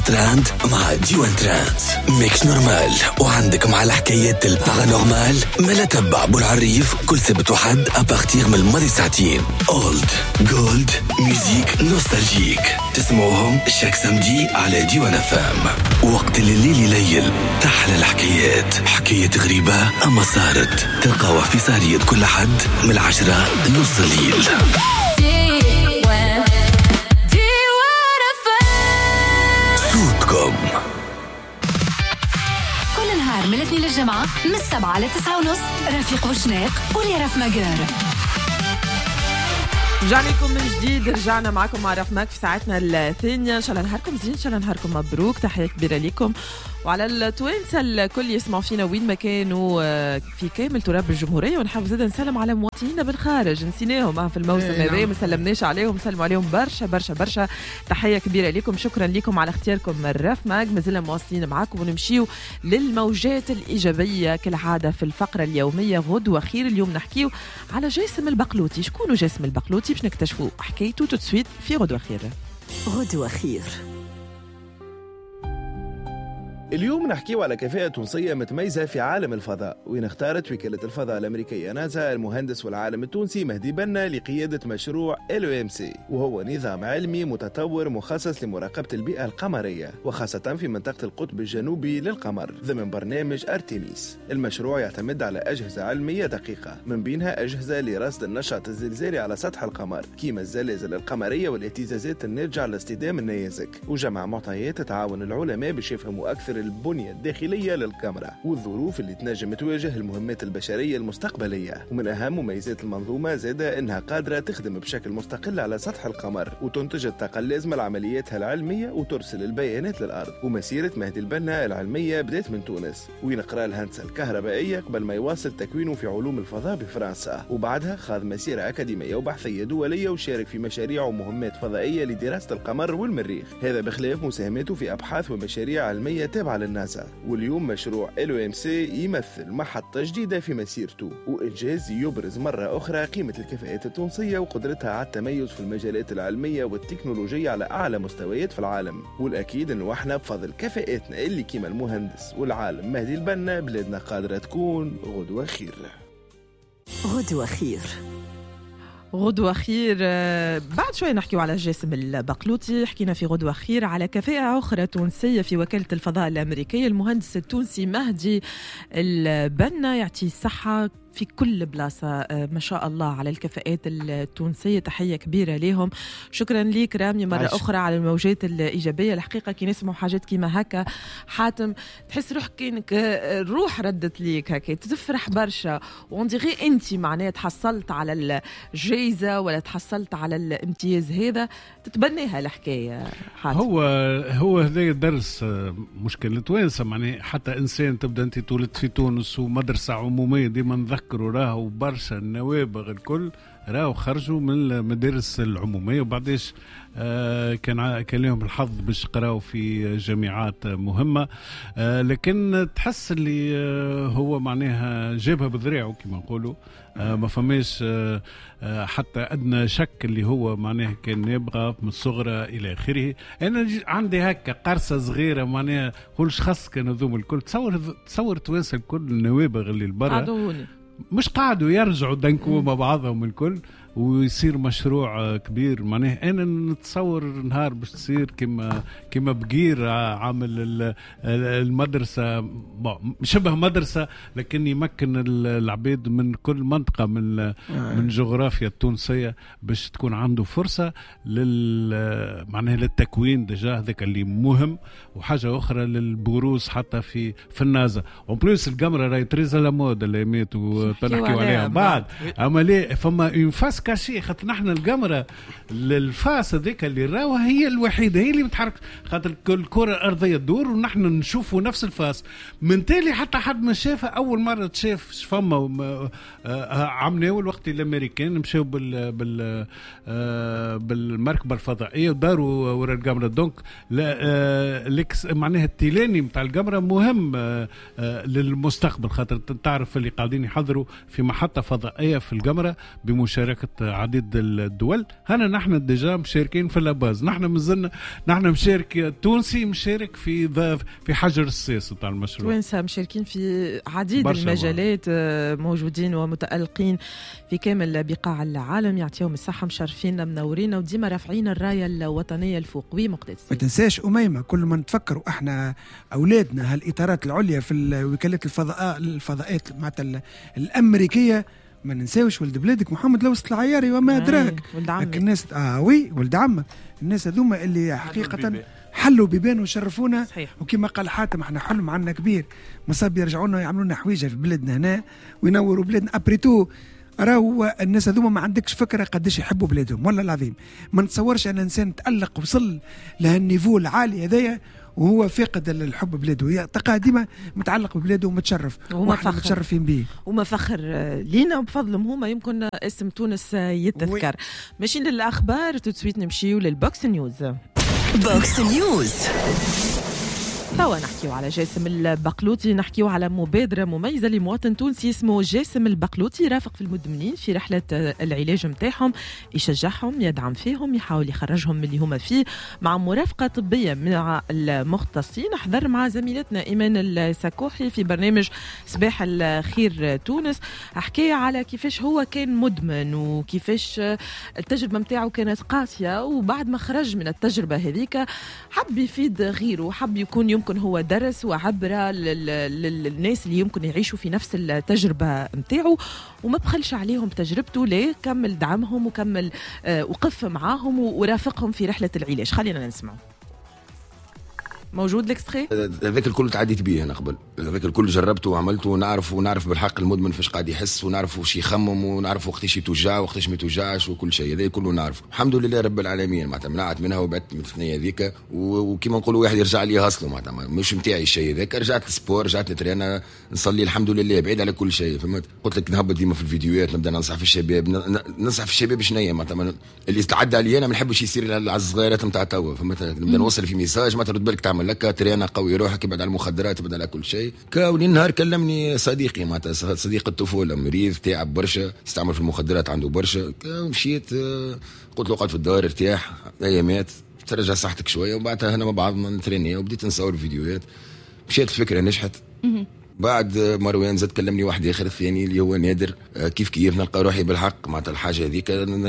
تراند مع ديوان تراند ميكس نورمال. وعندك مع الحكايات البارانورمال ملا تبع بالعريف كل سبت وحد أبارتيغ من الماضي ساعتين. أولد جولد ميوزيك نوستالجيك تسمعوهم شاك سمدي على ديوان فام. وقت الليل يليل تحلى الحكايات، حكايات غريبة أما صارت تلقاوها في سهرية كل حد من 10 لنص الليل. صوتكم كل نهار من الاثنين للجمعة من 7 ل 9:30 رفيق وشناق وليرف مجار. رجعنا لكم من جديد، رجعنا معكم مع رف ماك في ساعتنا الثانية. إن شاء الله نهاركم زين، إن شاء الله نهاركم مبروك. تحية كبيرة لكم وعلى التوانسة الكل يسمعوا فينا وين ما كانوا في كامل تراب الجمهورية. ونحب زيدا نسلم على مواطنينا بالخارج، نسيناهم في الموسم هذا، ما سلمناش عليهم، نسلم عليهم برشا برشا برشا. تحية كبيرة لكم، شكرا لكم على اختياركم الرف ماك. مازلنا مواصلين معاكم ونمشيو للموجات الإيجابية كالعادة في الفقرة اليومية غدوة خير. اليوم نحكيو على جاسم البقلوطي. شكونه جاسم البقلوطي؟ باش نكتشفوا حكايته تسويت في غدوة خير. غدوة خير اليوم نحكيو على كفاءة تونسية متميزة في عالم الفضاء، وين اختارت وكالة الفضاء الأمريكية ناسا المهندس والعالم التونسي مهدي بنا لقيادة مشروع LOMC، وهو نظام علمي متطور مخصص لمراقبة البيئة القمرية وخاصة في منطقة القطب الجنوبي للقمر ضمن برنامج أرتيميس. المشروع يعتمد على أجهزة علمية دقيقة، من بينها أجهزة لرصد النشاط الزلزالي على سطح القمر كيما الزلازل القمرية والاهتزازات الناتجة على اصطدام النيازك، وجمع معطيات تعاون العلماء باش يفهموا أكثر البنية الداخلية للكاميرا والظروف اللي تنجم تواجه المهمات البشرية المستقبلية. ومن أهم مميزات المنظومة زادة أنها قادرة تخدم بشكل مستقل على سطح القمر وتنتج الطاقة اللازمة لعملياتها العلمية وترسل البيانات للأرض. ومسيرة مهدي البنا العلمية بدأت من تونس، وين قرأ الهندسة الكهربائية قبل ما يواصل تكوينه في علوم الفضاء بفرنسا، وبعدها خاض مسيرة أكاديمية وبحثية دولية وشارك في مشاريع ومهمات فضائية لدراسة القمر والمريخ، هذا بخلاف مساهمته في أبحاث ومشاريع علمية تابعة للناسا. واليوم مشروع LOMC يمثل محطة جديدة في مسيرته، وإنجاز يبرز مرة أخرى قيمة الكفاءات التونسية وقدرتها على التميز في المجالات العلمية والتكنولوجية على أعلى مستويات في العالم. والأكيد أنه احنا بفضل كفاءاتنا اللي كيما المهندس والعالم مهدي البنا بلادنا قادرة تكون غدوة خير. غدوة خير غدوة خير. بعد شوي نحكيو على جاسم البقلوطي. حكينا في غدوة خير على كفاءة أخرى تونسية في وكالة الفضاء الأمريكية، المهندس التونسي مهدي البنا يعطي الصحة في كل بلاصة. ما شاء الله على الكفاءات التونسية، تحية كبيرة لهم. شكرا ليك رامي مرة أخرى على الموجات الإيجابية. الحقيقة كي نسمعوا حاجات كيما هكا حاتم تحس روحك كأنك الروح ردت ليك هكا، تفرح برشا ونديغي انت معناه تحصلت على الجائزة ولا تحصلت على الامتياز هذا، تتبنيها الحكاية حاتم. هو هذا درس مشكلة توانسة، معناه حتى إنسان تبدأ أنت تولد في تونس ومدرسة عمومية ديما نذكروا راهو برشا النوابغ الكل راهو خرجوا من المدارس العمومية وبعديش كان لهم الحظ باش قراوا في جامعات مهمة، لكن تحس اللي هو معناها جابها بذراعه كما نقولوا. ما فماش حتى أدنى شك اللي هو معناها كان يبغى من الصغرى إلى آخره. أنا عندي هكا قرصة صغيرة معناها قولش خاص كانوا ذوم الكل. تصور توانسة الكل النوابغ اللي البرا مش قاعدوا يرجعوا دنكوا مع بعضهم الكل ويصير مشروع كبير. معناه أنا نتصور نهار باش تصير كما بقير عامل المدرسة شبه مدرسة، لكن يمكن العبيد من كل منطقة من جغرافيا التونسية باش تكون عنده فرصة معناه للتكوين دجا هذاك اللي مهم. وحاجة أخرى للبروز حتى في النازا. وبلوس القمرة راي تريزا لامود اللي مات وتنحكيو عليها بعد. أما ليه فما ينفاس كاشي خاطر نحن القمرة الفاس هذيك اللي راوها هي الوحيدة، هي اللي بتحرك خاطر كل كرة الأرضية تدور ونحن نشوفوا نفس الفاس. من تالي حتى حد ما شافها أول مرة تشاف فما عمناو الوقت الأمريكان مشاو بالمركبة الفضائية وداروا ورا القمرة. دونك معناها التيلاني متاع القمرة مهم للمستقبل، خاطر تعرف اللي قاعدين يحضروا في محطة فضائية في القمرة بمشاركة عديد الدول. هنا نحن ديجا مشاركين في اللاباز، نحن مازلنا نحن مشارك تونسي مشارك في حجر السياسة تاع المشروع. توانسة مشاركين في عديد المجالات، موجودين ومتألقين في كامل بقاع العالم. يعطيهم الصحة، مشرفين منورين وديما رافعين الراية الوطنية الفوق. مقدسي ما تنساش أميمة، كل ما نتفكروا احنا أولادنا هالإطارات العليا في وكالات الفضاءات معناتها الأمريكية، ما ننساوش ولد بلادك محمد لوسط العياري وما أدراك. ولد عمك الناس ولد عمك. الناس هذوما اللي حقيقة حلوا بيبان وشرفونا. وكما قال حاتم احنا حلم عنا كبير، مصاب يرجعونا يعملونا حويجة في بلادنا هنا وينوروا بلادنا. أبريتو راهو الناس هذوما ما عندكش فكرة قديش يحبوا بلادهم، والله العظيم ما نتصورش أن إنسان تألق وصل لهالنيفو العالي هذايا وهو فاقد الحب بلاده، تلقاه ديما متعلق ببلاده ومتشرف وإحنا متشرفين به وما فخر لينا. وبفضلهم هما يمكن اسم تونس يتذكر. ماشيين للأخبار تسويت نمشيو للبوكس نيوز. بوكس نيوز توا نحكيو على جاسم البقلوطي، نحكيو على مبادرة مميزة لمواطن تونسي اسمه جاسم البقلوطي، رافق في المدمنين في رحلة العلاج متاعهم، يشجعهم، يدعم فيهم، يحاول يخرجهم من اللي هما فيه مع مرافقة طبية مع المختصين. حضر مع زميلتنا إيمان السكوحي في برنامج صباح الخير تونس، حكي على كيفاش هو كان مدمن وكيفاش التجربة متاعه كانت قاسية، وبعد ما خرج من التجربة هذيك حب يفيد غيره، حب يمكن هو درس وعبرة للناس اللي يمكن يعيشوا في نفس التجربة متاعه، وما بخلش عليهم بتجربته، ليه كمل دعمهم وكمل وقف معاهم ورافقهم في رحلة العلاج. خلينا نسمع. موجود الاكستري؟ هذاك الكل تعديت بيه انا قبل، هذاك الكل جربته وعملته، ونعرف بالحق المدمن فاش قاعد يحس، ونعرف واش يخمم، ونعرف وقتاش يتوجع وقتاش ما يتوجعش، وكل شيء هذا كله نعرف. الحمد لله رب العالمين معناتها منعت منها وبعدت من الثنيه هذيك، وكما نقولوا واحد يرجع لي اصله معناتها مش نتاعي الشيء هذاك. رجعت للسبور، رجعت للترينا، نصلي الحمد لله بعيد على كل شيء. فهمت؟ قلت لك نهبط ديما في الفيديوهات، نبدا ننصح في الشباب، ننصح في الشباب شنيا معناتها اللي يتعدى علي انا ما نحبش يصير على الصغيرات نتاع توا. فهمت؟ نبدا نوصل في ميساج معناتها رد بالك تعمل لك ترينا قوي روحك، يبعد على المخدرات، يبعد على كل شيء. كاولي نهار كلمني صديقي معناتها صديق الطفوله، مريض تعب برشا، يستعمل في المخدرات عنده برشا. مشيت قلت له اقعد في الدار ارتاح ايامات ترجع صحتك شويه، وبعدها هنا مع بعضنا نتريني وبديت نصور فيديوهات. مشيت الفكره نجحت. بعد مروان زاد كلمني واحد اخر الثاني اللي هو نادر، كيف نلقى روحي بالحق معناتها الحاجه هذيك.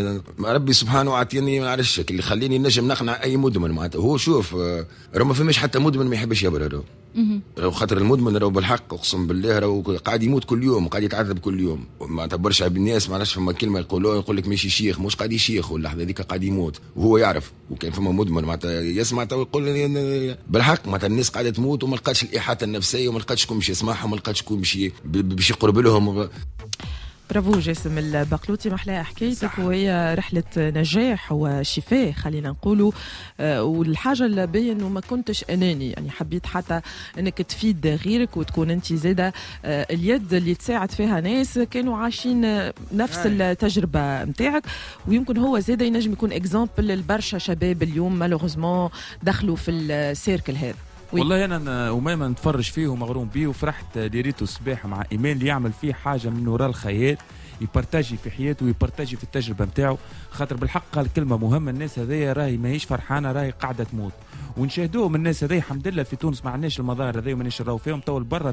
ربي سبحانه عطيني على الشكل اللي خليني نجم نقنع اي مدمن معناتها. هو شوف راه ما فماش حتى مدمن ما يحبش يبرر، راهو خاطر المدمن راهو بالحق اقسم بالله راهو قاعد يموت كل يوم، قاعد يتعذب كل يوم. معناتها برشا الناس ما عرفش فما كلمه يقول لك ماشي شيخ، مش قاعد يشيخ واللحظه هذيك قاعد يموت وهو يعرف. وكان فما مدمن معناتها يسمع تو يقول بالحق معناتها الناس قاعده تموت وما لقاتش الاحاطه النفسيه وما لقاتش كون باش يسمعهم، ما لقاتش كون باش يقرب لهم. برافو جاسم البقلوطي، محلاها حكايتك، وهي رحلة نجاح وشفاء خلينا نقولوا. والحاجة اللي بين انه ما كنتش اناني، يعني حبيت حتى انك تفيد غيرك وتكون انت زادة اليد اللي تساعد فيها ناس كانوا عايشين نفس التجربة متاعك. ويمكن هو زادة ينجم يكون اكزامبل للبرشا شباب اليوم مالوغوزمون دخلوا في السيركل هذا. والله انا وما نتفرج فيه ومغروم بيه، وفرحت ديريتو الصباح مع ايمان اللي يعمل فيه حاجه من وراء الخيال، يبارتاجي في حياته ويبارتاجي في التجربه نتاعو. خاطر بالحق قال كلمه مهمه، الناس هذيا راهي ماهيش فرحانه، راهي قاعده تموت، ونشاهدوه من الناس هذيا. الحمد لله في تونس ما عندناش المظاهر هذيا ومانيش نراو فيهم. تو برا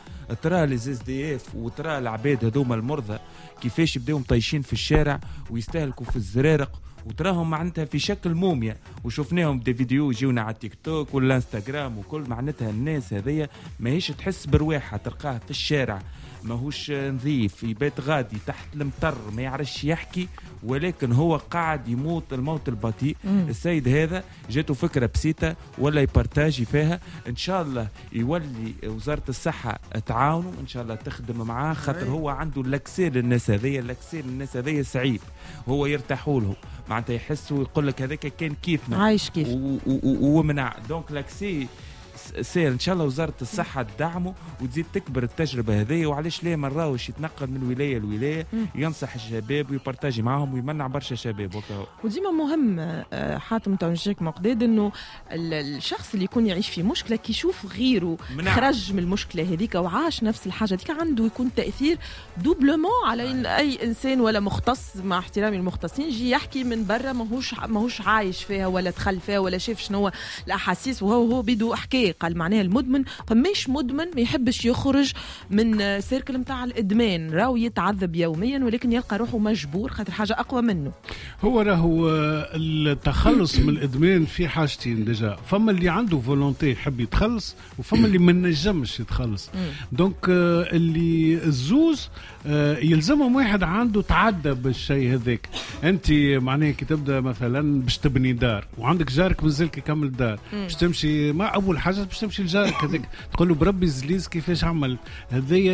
ترى ليز دي اف وترى العباد هذوما المرضى كيفاش يبداو مطيشين في الشارع ويستهلكوا في الزرارق، وتراهم معناتها في شكل موميا، وشفناهم دي فيديو يجيونا على التيك توك والانستغرام وكل. معناتها الناس هذيا ماهيش تحس برواحها، تلقاه في الشارع ماهوش نظيف، يبات غادي تحت المطر ما يعرفش يحكي، ولكن هو قاعد يموت الموت البطيء. السيد هذا جاته فكرة بسيطة ولا يبارتاجي فيها، ان شاء الله يولي وزارة الصحة تعاونه، ان شاء الله تخدم معاه، خاطر هو عنده لاكسير للناس هذيا. اللاكسير للناس هذيا صعيب، هو يرتاحوا له معناتها يحسوا يقول لك هذاك كان كيفنا عايش كيف ومنع دونك لاكسي سير ان شاء الله وزاره الصحه تدعمه وتزيد تكبر التجربه هذه. وعلاش ليه ما نراوش يتنقل من ولايه لولايه، ينصح الشباب ويبارتاجي معهم ويمنع برشا شباب. وديما مهم حاتم تونجيك مقداد انه الشخص اللي يكون يعيش في مشكله كي يشوف غيره خرج من المشكله هذيك وعاش نفس الحاجه هذيك عنده يكون تاثير دوبلومون على اي انسان ولا مختص، مع احترامي المختصين، يجي يحكي من برا ماهوش عايش فيها ولا دخل فيها ولا شاف شنو الاحاسيس وهو بيدو حكايه. قال معناها المدمن فماش مدمن ما يحبش يخرج من سيركل نتاع الادمان، راهو يتعذب يوميا ولكن يلقى روحه مجبور خاطر حاجه اقوى منه. هو راهو التخلص من الادمان في حاجتين ديجا، فما اللي عنده فولونتي يحب يتخلص وفما اللي ما نجمش يتخلص. دونك اللي الزوز يلزمهم واحد عنده تعدى بالشيء هذاك. انت معناها كي تبدا مثلا باش تبني دار وعندك جارك مازال يكمل دار، باش تمشي مع اول حاجه باش تمشي لجارك هذاك تقول له بربي زليز كيفاش عمل هذايا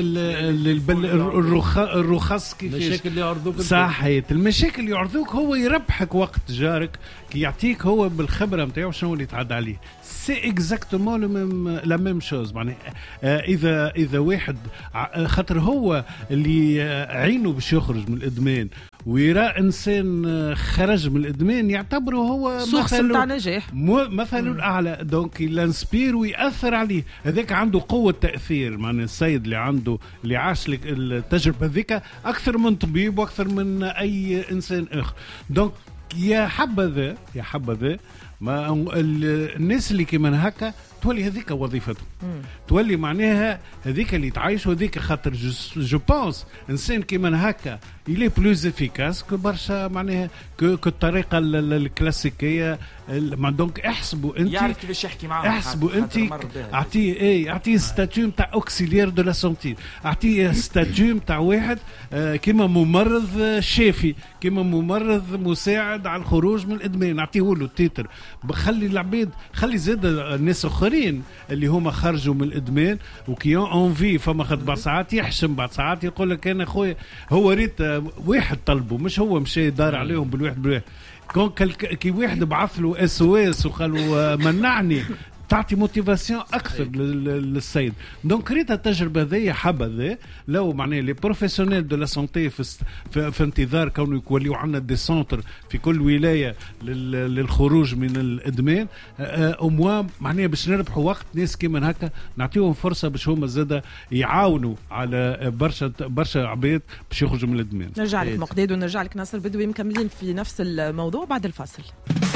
الرخص كيفاش المشاكل اللي يعرضوك صحيت المشاكل اللي يعرضوك هو يربحك وقت جارك كي يعطيك هو بالخبره نتاعو شنو اللي يتعدى عليه. سي اكزاكتومون لا ميم شوز. معناها اذا واحد خاطر هو اللي عينه باش يخرج من الادمان ويرى انسان خرج من الادمان يعتبره هو مثل نجاح مثله الاعلى، دونك ينسبير ويأثر عليه. هذاك عنده قوه تاثير. معناها السيد اللي عاش لك التجربه ذيك اكثر من طبيب واكثر من اي انسان اخر. دونك يا حبذا ما الناس اللي كيما هكا تولي هذيك وظيفتهم، تولي معناها هذيك اللي تعيش وهذيك. خاطر جو بونس انسان كيما هكا يلي بلوز افيكاس كبرشا معناها كالطريقه الكلاسيكيه. دونك احسبوا انت يعرف كيفاش يحكي معاهم، احسبوا انت اعطيه ستاتيو نتاع اوكسيليير دو لا سونتي، اعطيه ستاتيو نتاع واحد كيما ممرض شافي، كيما ممرض مساعد على الخروج من الادمان، اعطيه له التيتر. خلي العبيد خلي زاد الناس اخرين اللي هما خرجوا من الادمان وكيون اونفي فما خد بعض ساعات يحشم بعض ساعات يقول لك انا خويا هو ريت واحد طلبه مش هو مشى دار عليهم بالواحد كي واحد بعث له SOS وقال له منعني تعطي موتيفاسيون اكثر للسيد. دونك ريت التجربه هذه حبذا لو معناه لي بروفيسيونيل دو لا سونتي في انتظار كونه يوليو عندنا دي سونتر في كل ولايه للخروج من الادمان اموا معناه باش نربحوا وقت ناس كيما هكا نعطيهم فرصه باش هما زاده يعاونوا على برشا عباد باش يخرجوا من الادمان. نرجع لك مقداد ونرجع لك ناصر بدوي مكملين في نفس الموضوع بعد الفاصل.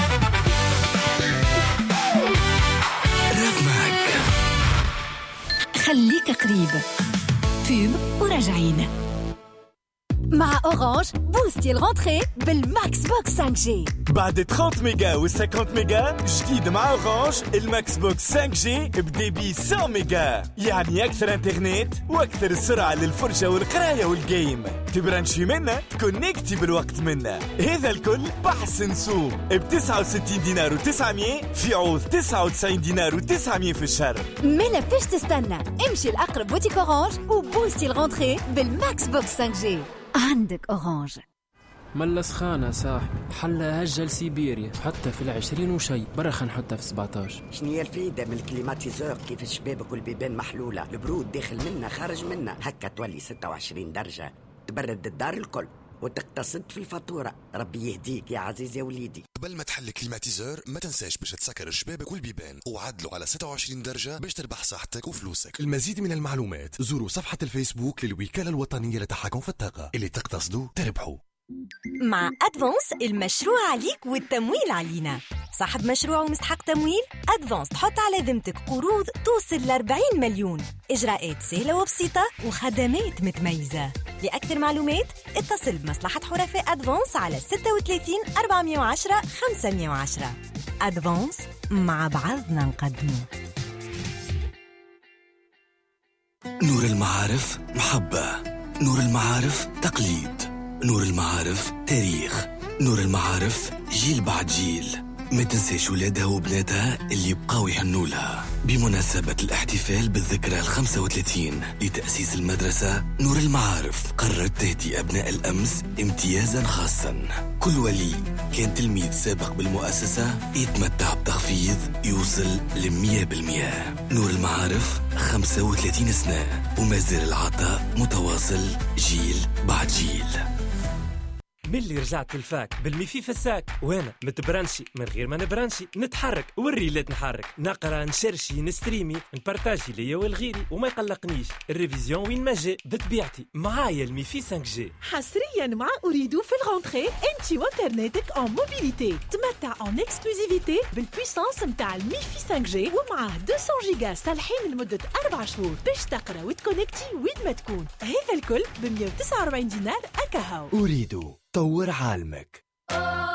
خليك قريب بوب وراجعين. مع أورانج بوستي الغونتري بالماكس بوكس 5G. بعد 30 ميجا و 50 ميجا جديد مع أورانج الماكس بوكس 5G بديبي 100 ميجا، يعني أكثر انترنت وأكثر سرعة للفرجة والقراية والجيم. تبرانشي منا تكونيكتي بالوقت منا. هذا الكل بحث سوق ب 69 دينار و900 في عوض 99 دينار و900 في الشهر. مالا فيش تستنى، امشي الأقرب بوتيك أورانج وبوستي الغونتري بالماكس بوكس 5G. عندك أورانج. ملا سخانة صاحبي، حلا هجة لسيبيريا حتى في 20 وشي برا خنحطها في 17. شنيا الفايدة من الكليماتيزور كيف الشبابك والبيبان محلولة، البرود داخل منا خارج منا، هكا تولي 26 درجة تبرد الدار الكل وتقتصد في الفاتورة. ربي يهديك يا عزيز يا وليدي. قبل ما تحل كليماتيزور ما تنساش باش تسكر الشبابك والبيبان وعدلوا على 26 درجة باش تربح صحتك وفلوسك. المزيد من المعلومات زوروا صفحة الفيسبوك للوكالة الوطنية للتحكم في الطاقة. اللي تقتصدوا تربحوا. مع أدفانس المشروع عليك والتمويل علينا. صاحب مشروع ومستحق تمويل؟ أدفانس تحط على ذمتك قروض توصل ل40 مليون. إجراءات سهلة وبسيطة وخدمات متميزة. لأكثر معلومات اتصل بمصلحة حرفاء أدفانس على 36 410 510. أدفانس مع بعضنا نقدمه. نور المعارف محبة، نور المعارف تقليد، نور المعارف تاريخ، نور المعارف جيل بعد جيل. ما تنساش ولادها وبناتها اللي بقاو يهنولها. بمناسبة الاحتفال بالذكرى 35 لتأسيس المدرسة نور المعارف، قررت تهدي أبناء الأمس امتيازا خاصا. كل ولي كان تلميذ سابق بالمؤسسة يتمتع بتخفيض يوصل ل100%. نور المعارف 35 سنة وما زال العطاء متواصل جيل بعد جيل. من اللي رجعت الفاك بالميفي في الساك، وانا متبرنشي من غير ما نبرنشي، نتحرك والريلات نحرك، نقرا نشرشي نستريمي نبارتاجي ليا والغيري وما يقلقنيش. الريفيزيون وين ما جاء بطبيعتي معايا الميفي 5G حصريا مع أريدو في الغونتري انت وانترنتك اون موبيليتي. تمتع اون اكسكلوزيفيتي بالبويسانس متاع الميفي 5G ومعاه 200 جيجا صالحين لمدة 4 شهور باش تقرا وتكونكتي وين ما تكون. هذا الكل ب149 دينار أكاهو. أريدو طور عالمك.